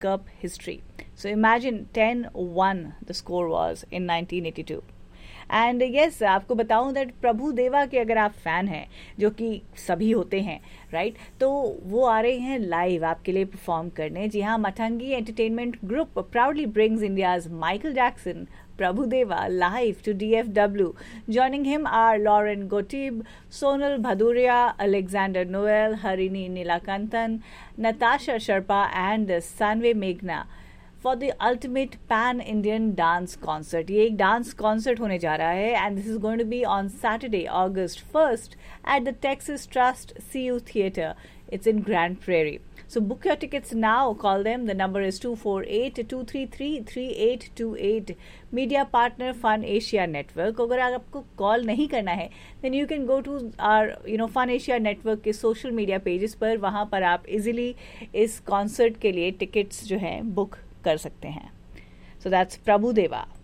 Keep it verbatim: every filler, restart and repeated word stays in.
Cup history. So imagine ten one the score was in nineteen eighty-two. And yes आपको बताऊं that प्रभु देवा के अगर आप फैन हैं, जो कि सभी होते हैं राइट right? तो वो आ रहे हैं लाइव आपके लिए परफॉर्म करने. जी हाँ, मठंगी entertainment group proudly brings India's Michael Jackson Prabhu Deva live to D F W. Joining him are Lauren Gotib, Sonal Bhaduria, Alexander Noel, Harini Nilakantan, Natasha Sharpa and Sanve Meghna for the ultimate pan-Indian dance concert. ये एक dance concert होने जा रहा है and this is going to be on Saturday, August first at the Texas Trust C U Theatre. It's in Grand Prairie. So book your tickets now. Call them. The number is two four eight, two three three, three eight two eight. Media partner Fun Asia Network. अगर आपको call नहीं करना है then you can go to our you know Fun Asia Network के social media pages पर. वहाँ पर आप easily इस कॉन्सर्ट के लिए टिकट्स जो हैं बुक कर सकते हैं. So that's Prabhu Deva.